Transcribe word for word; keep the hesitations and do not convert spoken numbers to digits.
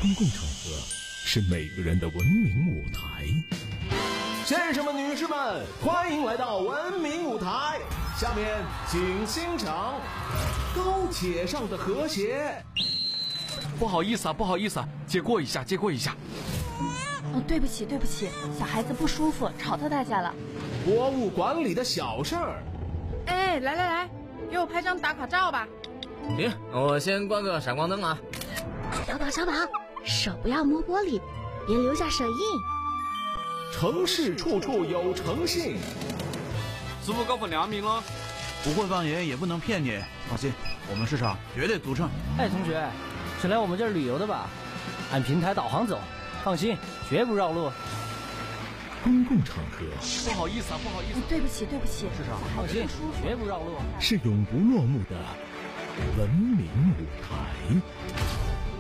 公共场合是每个人的文明舞台。 先生们、女士们，欢迎来到文明舞台。下面请欣赏高铁上的和谐。 不好意思啊，不好意思啊，借过一下，借过一下。 哦，对不起，对不起，小孩子不舒服，吵到大家了。 博物馆里的小事儿。 哎，来来来，给我拍张打卡照吧。 行，我先关个闪光灯啊。 小宝，小宝，手不要摸玻璃，别留下手印。 城市处处有诚信。 师傅高分良民了， 不会放盐也不能骗你。放心，我们市场绝对独创。 哎，同学，是来我们这儿旅游的吧？按平台导航走，放心，绝不绕路。 公共场合， 不好意思啊，不好意思、啊哦，对不起，对不起， 市场放心，绝不绕路。 是永不落幕的文明舞台。